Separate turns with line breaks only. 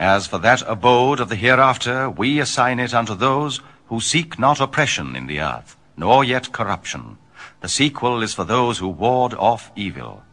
As for that abode of the hereafter, we assign it unto those who seek not oppression in the earth, nor yet corruption. The sequel is for those who ward off evil.